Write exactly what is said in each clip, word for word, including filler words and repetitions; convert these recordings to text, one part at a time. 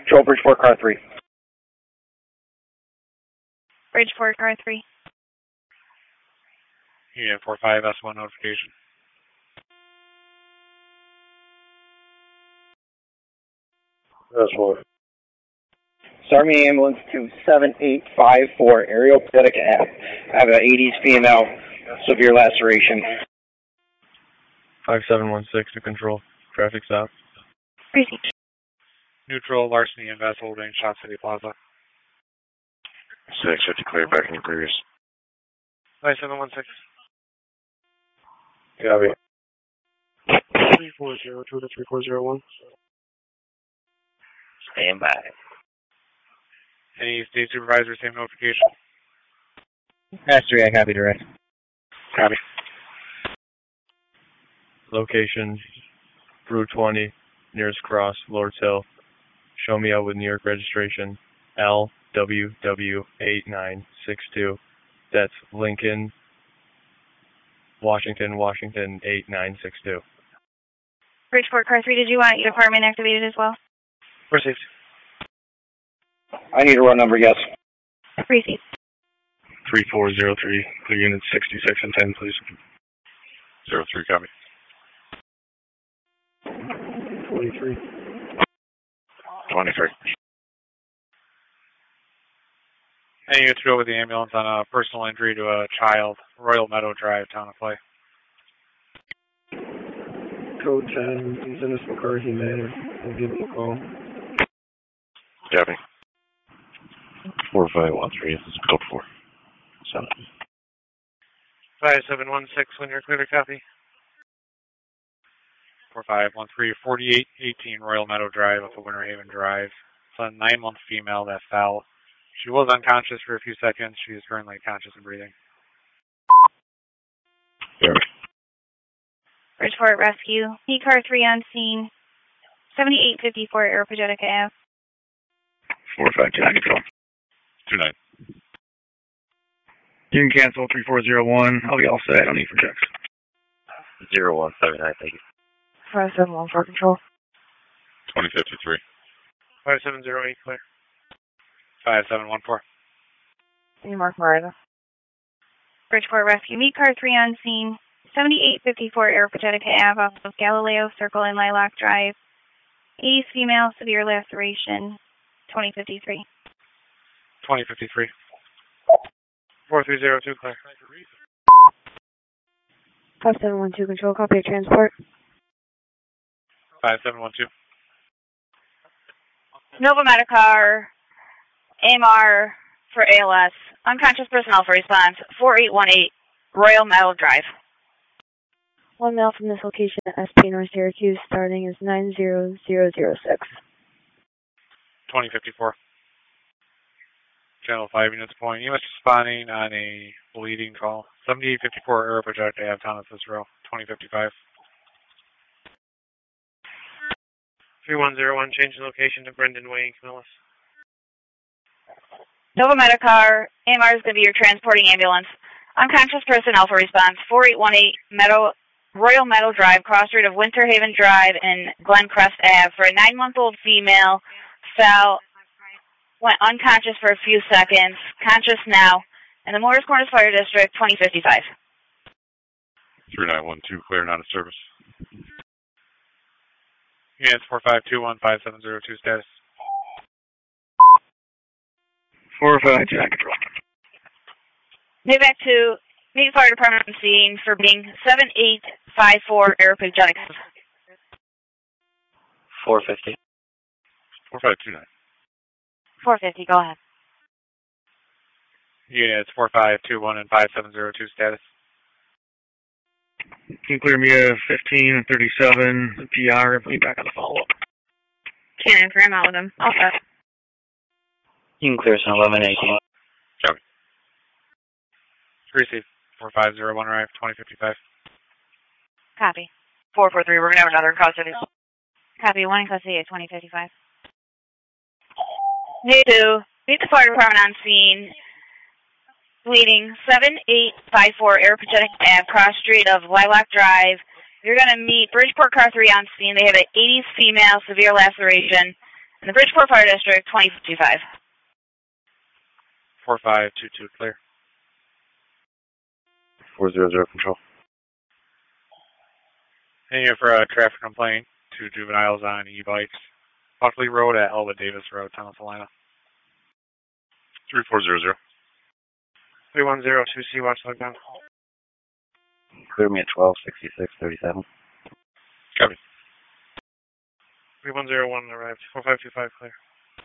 Control Bridgeport, car three. Bridgeport, car three. Unit four five, S one notification. S one. Start me ambulance to seven eight five four, Aerial Pathetic Ave. I have an eighties female, severe laceration. five seven one six to control. Traffic stop. Received. Neutral, larceny and vessel holding Shot City Plaza. six fifty clear, back in your previous. five seven one six. Copy. three four zero two to three four zero one. Stand by. Any state supervisor, same notification? Pass three, I copy direct. Copy. Location, Route twenty, nearest cross, Lord's Hill. Show me out with New York registration, L W W eight nine six two. That's Lincoln, Washington, Washington eight nine six two. Bridgeport, car three, did you want your department activated as well? Received. I need a run number, yes. Received. three four zero three, clear units sixty-six and ten, please. zero three, copy. forty-three. twenty-three. Any units to go with the ambulance on a personal injury to a child, Royal Meadow Drive, Town of Clay. Code ten, he's in his McCarthy Manor. I'll give him a call. Copy. four five one three, this is code four. Seven. five seven one six, when you're clear to copy. four five one three, forty-eight eighteen Royal Meadow Drive up to Winter Haven Drive. It's a nine-month female that fell. She was unconscious for a few seconds. She is currently conscious and breathing. Copy. Bridgeport Rescue. P car three on scene. seventy-eight fifty-four Aeropagetica Ave. four five two nine, control. two nine. You can cancel three four zero one. I'll be all set. I don't need for checks. zero one seven nine, thank you. five seven one four control. twenty fifty-three. five seven zero eight, clear. five seven one four. New Mark Marina. Bridgeport Rescue. Meet car three on scene. seventy-eight fifty-four Aeropagetica Ave off of Galileo Circle and Lilac Drive. eighties female, severe laceration. twenty fifty-three. twenty fifty-three. four three zero two, clear. five seven one two control, copy of transport. five seven one two. Nova Medicar, A M R for A L S, unconscious personnel for response, four eight one eight Royal Meadow Drive. One mile from this location at S P North Syracuse, starting is nine zero zero zero six. twenty fifty-four. Channel five units point. U S responding on a bleeding call. seventy-eight fifty-four Aeropagetica Ave, Town of Cicero, twenty fifty-five. three one zero one, change the location to Brendan Way in Camillus. Nova Medicar, A M R is going to be your transporting ambulance. Unconscious personnel for response, four eight one eight Meadow, Royal Meadow Drive, cross street of Winter Haven Drive and Glencrest Ave for a nine-month-old female, fell, went unconscious for a few seconds, conscious now, in the Morris Corners Fire District, twenty fifty-five. three nine one two, clear, not a service. Units four five two one five seven zero two, status. four five two nine, control. Move back to Meet Fire Department scene for being seven eight five four Aeropagetica. four fifty. four five two nine. four fifty, go ahead. Units four five two one and five seven zero two, status. Can you clear me a fifteen and thirty-seven P R and put me back on the follow-up? Can't answer, I'm out with him. All set. You can clear us on eleven eighteen. Copy. Receive. four five zero one arrive, twenty fifty-five. Copy. four four three, we're going to have another in custody. Copy, one in custody at twenty fifty-five. Need to meet the fire department on scene. Bleeding seven eight five four Aeropagetica Ave, cross street of Lilac Drive. You're going to meet Bridgeport Car three on scene. They have an eighties female, severe laceration. In the Bridgeport Fire District, twenty fifty-five. four five two two, clear. four zero zero, control. Hanging you for a traffic complaint, two juveniles on e-bikes. Buckley Road at Elwood Davis Road, Thomas Salina. three four zero zero. three one zero two C, watch log down. Clear me at twelve sixty-six thirty-seven. Copy. three one zero one arrived. four five two five, clear.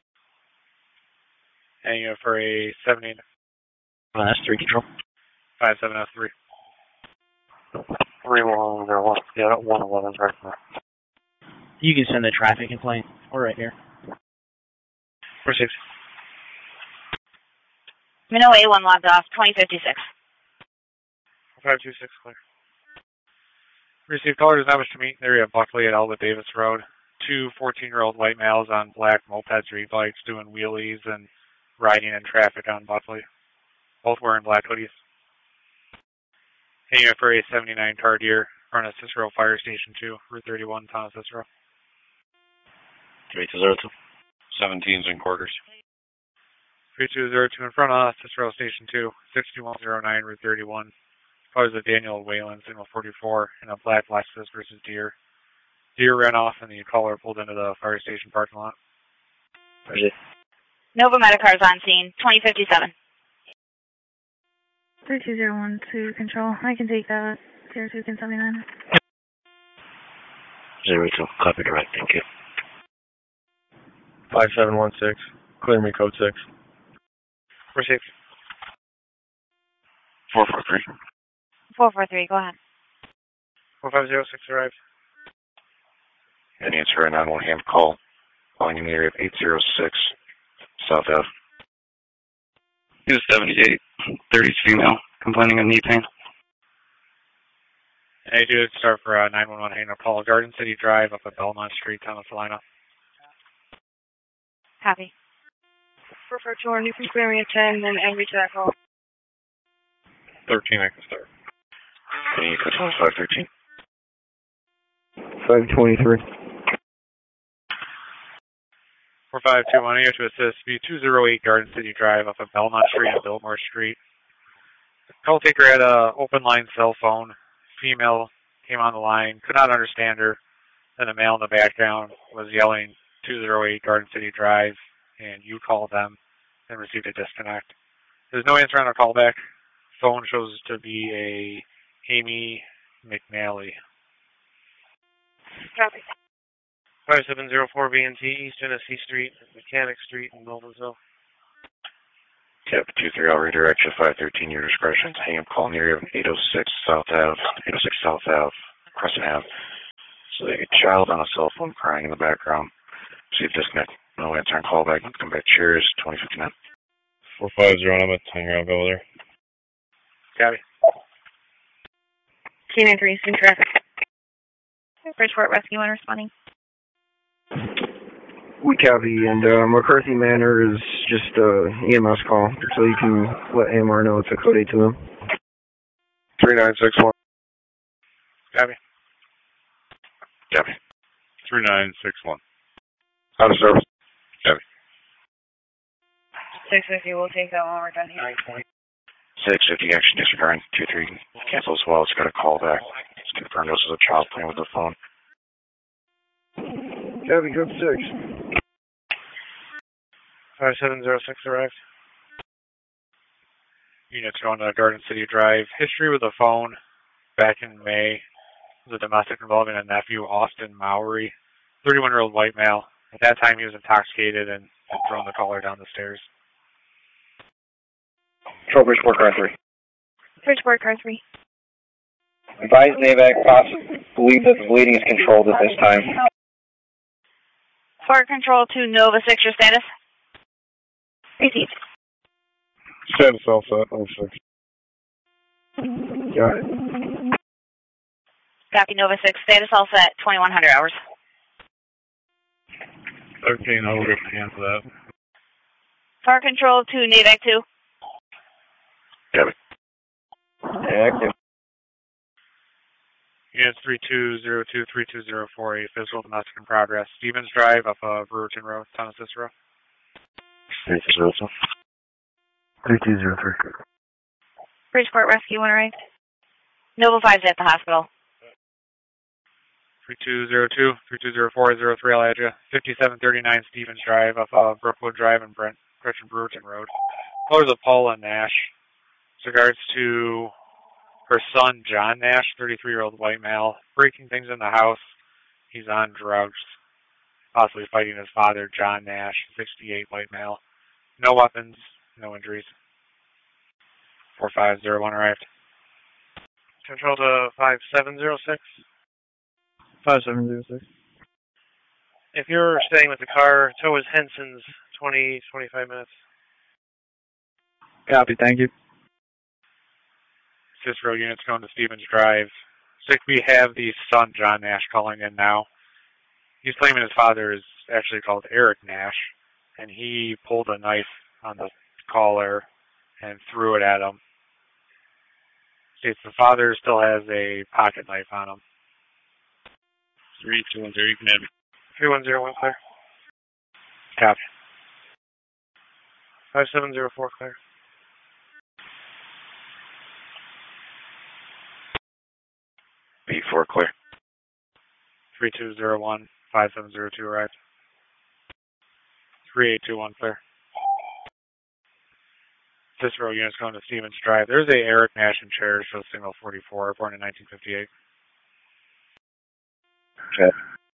Hanging you for a seventy. S three control. five seven S three. three one zero one. Yeah, one eleven right now. You can send a traffic complaint. We're right here. Received. Minnow A one logged off, twenty fifty-six. four five two six, clear. Received caller does not wish to meet in the area of Buckley at Elwood Davis Road. Two fourteen-year-old white males on black mopeds or e-bikes doing wheelies and riding in traffic on Buckley. Both wearing black hoodies. Hanging for a seventy-nine car deer, front of Cicero Fire Station two, Route thirty-one, Town of Cicero. three two zero two. seventeens and quarters. three two zero two in front of Cicero Station two, sixty-one oh nine, Route thirty-one. Cars of Daniel Whalen, signal forty-four, in a black Lexus versus deer. Deer ran off and the caller pulled into the fire station parking lot. Nova Medicars on scene, twenty fifty-seven. three two zero one two control. I can take that. zero two can seventy-nine. zero two, copy direct, thank you. five seven one six, clear me code six. Received. four four three. four four three, go ahead. four five zero six arrived. And answer a nine one ham call. Calling in the area of eight zero six, South Ave. two seventy-eight, thirties female, complaining of knee pain. And I do start for a nine one one hang up call. Garden City Drive up at Belmont Street, Town of Salina. Copy. four four two, you can clear me at ten, then every that call. thirteen, I can start. Can you control five thirteen? five twenty-three. four five two one, here to assist. B two oh eight Garden City Drive up at Belmont Street and Biltmore Street. Call taker had a open line cell phone. Female came on the line, could not understand her. Then a male in the background was yelling two oh eight Garden City Drive, and you called them and received a disconnect. There's no answer on a callback. Phone shows to be a Amy McNally. Copy. five seven zero four V N T, East Genesee Street, Mechanic Street in Noblesville. Cap two three, I'll redirect you five thirteen, your discretion. Hang up call in the area of eight oh six South Ave, eight oh six South Ave, Crescent Ave. So a child on a cell phone crying in the background. See disconnect. No answer on callback. Come back. Cheers, twenty fifty-nine. four five zero, I'm at ten here, I'll go there. Gabby. K nine three, in traffic. Bridgeport Rescue One responding. We copy, and uh, McCarthy Manor is just a E M S call, so you can let A M R know it's a code eight to them. three nine six one. Gabby. Gabby. three nine six one. Out of service. Gabby. six fifty, we'll take that when we're done here. six fifty, action disregard. two three, cancel as well. It's got a call back. It's confirmed this is a child playing with the phone. Copy, code six. five seven zero six arrived. Units going to Garden City Drive. History with the phone back in May. It was a domestic involving a nephew, Austin Mowry, thirty-one-year-old white male. At that time, he was intoxicated and had thrown the caller down the stairs. Control Bridgeport Car three. Bridgeport Car three. Advise NAVAC possibly believe that the bleeding is controlled at this time. Fire control to Nova six, your status? Received. Status all set, oh six. Got it. Copy Nova six, status all set, twenty-one hundred hours. thirteen, I'll rip the hand for that. Fire control to NAVAC two. Gabby. Active. Units three two zero two, three two zero four, a physical domestic in progress. Stevens Drive off of Brewerton Road, Town of Cicero. three two zero two. three two zero three. Bridgeport Rescue, when arrived. Noble five's at the hospital. three two zero two, three two zero four, zero three, I'll add you. fifty-seven thirty-nine Stevens Drive off of Brookwood Drive and Brent, Gretchen Brewerton Road. Colors of Paula Nash. With regards to her son, John Nash, thirty-three-year-old white male, breaking things in the house. He's on drugs, possibly fighting his father, John Nash, sixty-eight, white male. No weapons, no injuries. four five zero one arrived. Control to five seven zero six. five seven zero six. If you're staying with the car, tow is Henson's, twenty, twenty-five minutes. Copy, thank you. Cicero units going to Stevens Drive. So we have the son, John Nash, calling in now. He's claiming his father is actually called Eric Nash, and he pulled a knife on the caller and threw it at him. States the father still has a pocket knife on him. three two one zero, you can have it. three one zero one, clear. Copy. five seven zero four, clear. B four, clear. three two zero one, five seven zero two arrived. three eight two one, clear. Cicero units going to Stevens Drive. There's a Eric Nash in chairs, shows signal forty-four, born in nineteen fifty-eight. Check.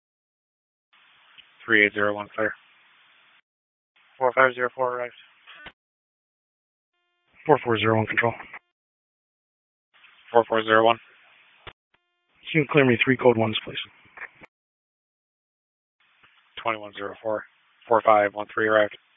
three eight zero one, clear. four five zero four, arrived. four four zero one, control. four four zero one. You can clear me three code ones, please. twenty-one zero four. four five one three arrived.